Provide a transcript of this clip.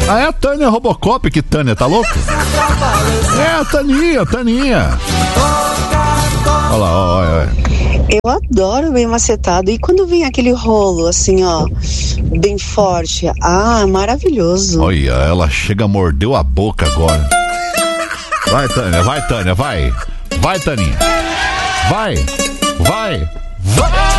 Ah, é a Tânia Robocop, que Tânia, tá louco? É a Taninha. Olha lá, olha. Eu adoro bem macetado. E quando vem aquele rolo, assim, ó, bem forte. Ah, maravilhoso. Olha, ela chega, mordeu a boca agora. Vai, Tânia, vai. Vai, Taninha. Vai.